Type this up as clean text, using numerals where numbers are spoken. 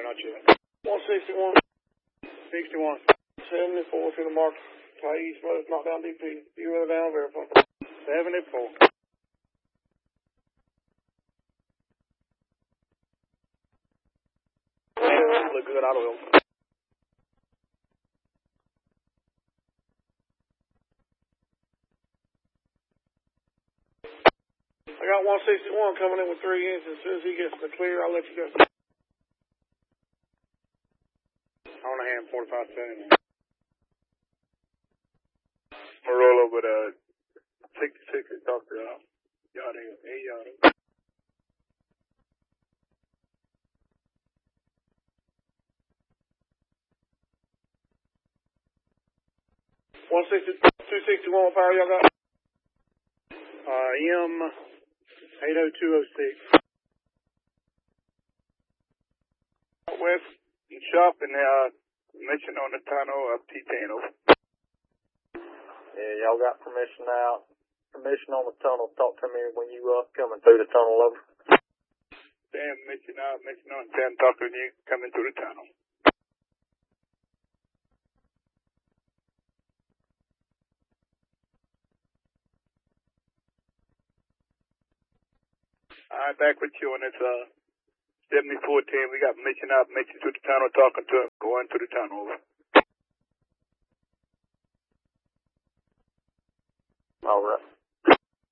not yet. 161. 61. 74 to the mark. Fly east, west, knock down DP. You weather down, verify. 74. Yeah, look good, I will. I got 161 coming in with 3 inches. As soon as he gets the clear, I'll let you go. On the hand, 45 seconds. We'll roll over to 66 and talk to Yachty. Hey, Yachty. 261 power y'all got? M80206. West and shop and mention on the tunnel of T10. Yeah, y'all got permission out. Permission on the tunnel. Talk to me when you coming through the tunnel, over. Sam, mention out, mention on Sam, talk to you coming through the tunnel. Alright, back with you on this 7410. We got mention out, mention to the tunnel, talking to him, going to the tunnel, over. All right.